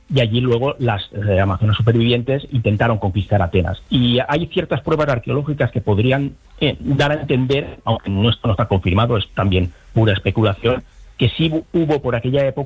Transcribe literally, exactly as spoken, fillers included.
y allí luego las eh, amazonas supervivientes intentaron conquistar Atenas. Y hay ciertas pruebas arqueológicas que podrían eh, dar a entender, aunque no, esto no está confirmado, es también pura especulación, que sí hubo por aquella época